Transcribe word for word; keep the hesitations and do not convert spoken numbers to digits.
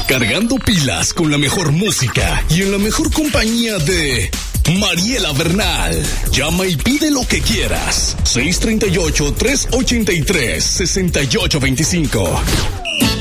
Cargando pilas con la mejor música y en la mejor compañía de Mariela Bernal. Llama y pide lo que quieras. seis tres ocho, tres ocho tres, seis ocho dos cinco.